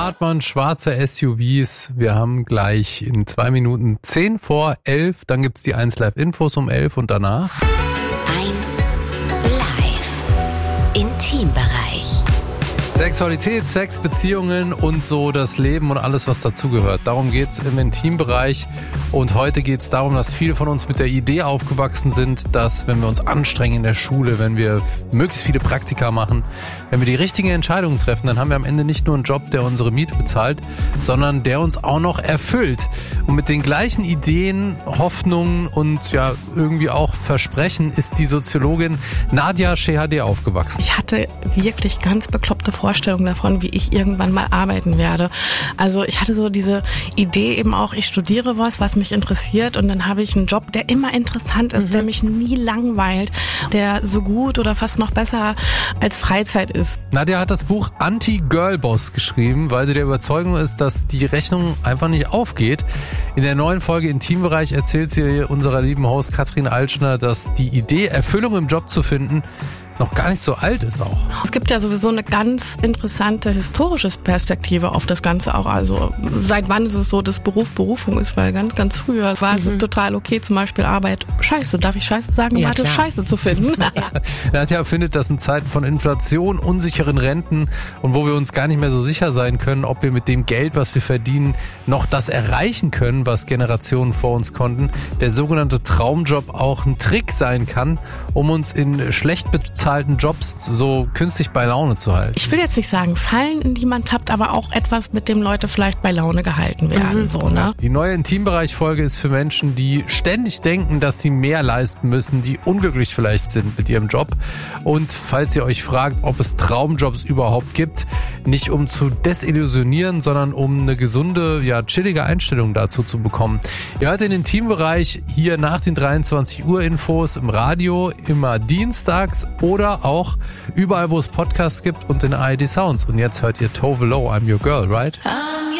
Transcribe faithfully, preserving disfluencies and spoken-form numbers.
Hartmann, schwarze S U Vs. Wir haben gleich in zwei Minuten zehn vor elf. Dann gibt's die eins Live Infos um elf und danach eins Live Intimbereich. Sexualität, Sex, Beziehungen und so das Leben und alles, was dazugehört. Darum geht's im Intimbereich. Und heute geht's darum, dass viele von uns mit der Idee aufgewachsen sind, dass wenn wir uns anstrengen in der Schule, wenn wir möglichst viele Praktika machen, wenn wir die richtigen Entscheidungen treffen, dann haben wir am Ende nicht nur einen Job, der unsere Miete bezahlt, sondern der uns auch noch erfüllt. Und mit den gleichen Ideen, Hoffnungen und ja irgendwie auch Versprechen ist die Soziologin Nadja Shehadeh aufgewachsen. Ich hatte wirklich ganz bekloppte Vorstellungen davon, wie ich irgendwann mal arbeiten werde. Also ich hatte so diese Idee eben auch, ich studiere was, was mich interessiert und dann habe ich einen Job, der immer interessant ist, mhm. der mich nie langweilt, der so gut oder fast noch besser als Freizeit ist. Nadja hat das Buch Anti-Girl-Boss geschrieben, weil sie der Überzeugung ist, dass die Rechnung einfach nicht aufgeht. In der neuen Folge Intimbereich erzählt sie unserer lieben Host Katrin Altschner, dass die Idee, Erfüllung im Job zu finden, noch gar nicht so alt ist auch. Es gibt ja sowieso eine ganz interessante historische Perspektive auf das Ganze auch. Also seit wann ist es so, dass Beruf Berufung ist? Weil ganz, ganz früher war es mhm. total okay, zum Beispiel Arbeit Scheiße. Darf ich Scheiße sagen? Ja, Warte, Scheiße zu finden. Nadja findet, dass in Zeiten von Inflation, unsicheren Renten und wo wir uns gar nicht mehr so sicher sein können, ob wir mit dem Geld, was wir verdienen, noch das erreichen können, was Generationen vor uns konnten, der sogenannte Traumjob auch ein Trick sein kann, um uns in schlecht bezahlten Jobs so künstlich bei Laune zu halten. Ich will jetzt nicht sagen, Fallen, in die man tappt, aber auch etwas, mit dem Leute vielleicht bei Laune gehalten werden. Mhm. So, ne? Die neue Intimbereich-Folge ist für Menschen, die ständig denken, dass sie mehr leisten müssen, die unglücklich vielleicht sind mit ihrem Job. Und falls ihr euch fragt, ob es Traumjobs überhaupt gibt, nicht um zu desillusionieren, sondern um eine gesunde, ja chillige Einstellung dazu zu bekommen. Ihr hört den Intimbereich hier nach den dreiundzwanzig Uhr Infos im Radio, immer dienstags oder auch überall, wo es Podcasts gibt und in A R D Sounds. Und jetzt hört ihr Tove Lo, I'm Your Girl, right?